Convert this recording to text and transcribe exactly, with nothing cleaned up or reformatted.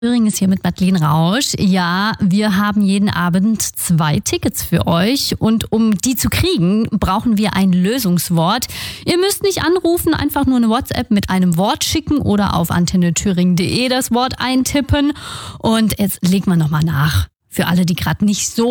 Thüringen ist hier mit Madeleine Rausch. Ja, wir haben jeden Abend zwei Tickets für euch und um die zu kriegen, brauchen wir ein Lösungswort. Ihr müsst nicht anrufen, einfach nur eine WhatsApp mit einem Wort schicken oder auf antenne thüringen punkt de das Wort eintippen. Und jetzt legen wir nochmal nach. Für alle, die gerade nicht so